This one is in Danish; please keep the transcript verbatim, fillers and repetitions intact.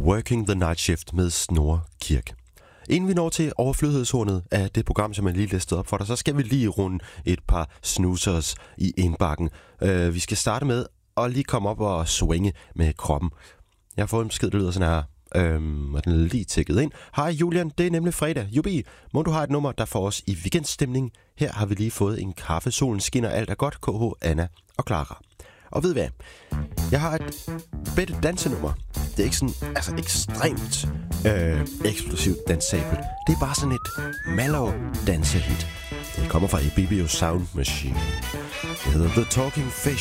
Working the Night Shift med Snorre Kirk. Inden vi når til overflødighedshornet af det program, som jeg lige listede op for dig, så skal vi lige runde et par snoozers i indbakken. Uh, vi skal starte med at lige komme op og swinge med kroppen. Jeg har fået en besked, der lyder sådan her. Øhm, og den er lige tækket ind. Hej Julian, det er nemlig fredag. Jubi, må du have et nummer, der får os i weekendstemning? Her har vi lige fået en kaffe. Solen skinner, alt er godt. K H, Anna og Clara. Og ved hvad? Jeg har et bedre dansenummer. Det er ikke sådan altså ekstremt øh, eksplosivt dansabelt. Det er bare sådan et mellow dansehit. Det kommer fra A B B O Sound Machine. Det hedder The Talking Fish.